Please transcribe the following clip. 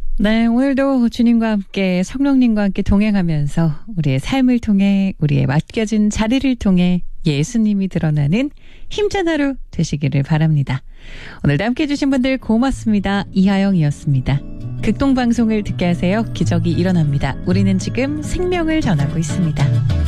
네, 오늘도 주님과 함께 성령님과 함께 동행하면서 우리의 삶을 통해 우리의 맡겨진 자리를 통해 예수님이 드러나는 힘찬 하루 되시기를 바랍니다. 오늘도 함께 해주신 분들 고맙습니다. 이하영이었습니다. 극동방송을 듣게 하세요. 기적이 일어납니다. 우리는 지금 생명을 전하고 있습니다.